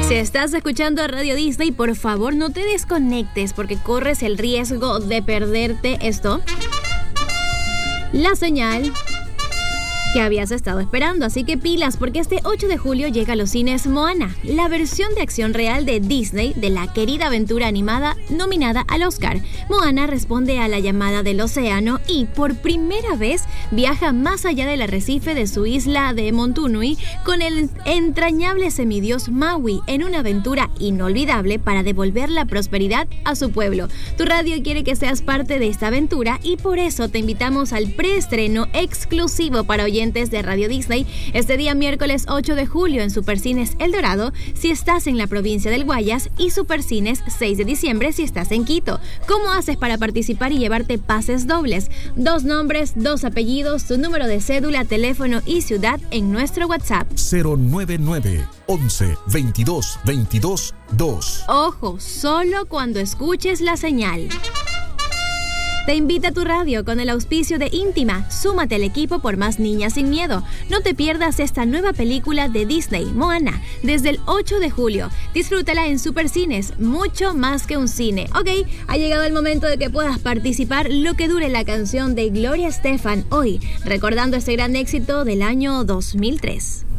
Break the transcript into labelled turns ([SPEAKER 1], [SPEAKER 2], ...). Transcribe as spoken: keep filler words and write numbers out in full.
[SPEAKER 1] Si estás escuchando a Radio Disney, por favor no te desconectes porque corres el riesgo de perderte esto. La señal que habías estado esperando, así que pilas porque este ocho de julio llega a los cines Moana, la versión de acción real de Disney de la querida aventura animada nominada al Oscar. Moana responde a la llamada del océano y por primera vez viaja más allá del arrecife de su isla de Montunui con el entrañable semidios Maui en una aventura inolvidable para devolver la prosperidad a su pueblo. Tu radio quiere que seas parte de esta aventura y por eso te invitamos al preestreno exclusivo para oyentes de Radio Disney este día miércoles ocho de julio en Supercines El Dorado si estás en la provincia del Guayas y Supercines seis de diciembre si estás en Quito. ¿Cómo haces para participar y llevarte pases dobles? Dos nombres, dos apellidos, tu número de cédula, teléfono y ciudad en nuestro WhatsApp
[SPEAKER 2] cero nueve nueve once veintidós veintidós dos.
[SPEAKER 1] Ojo, solo cuando escuches la señal. Te invita a tu radio con el auspicio de Íntima. Súmate al equipo por más niñas sin miedo. No te pierdas esta nueva película de Disney, Moana, desde el ocho de julio. Disfrútala en Supercines, mucho más que un cine. Ok, ha llegado el momento de que puedas participar lo que dure la canción de Gloria Estefan hoy, recordando este gran éxito del año dos mil tres.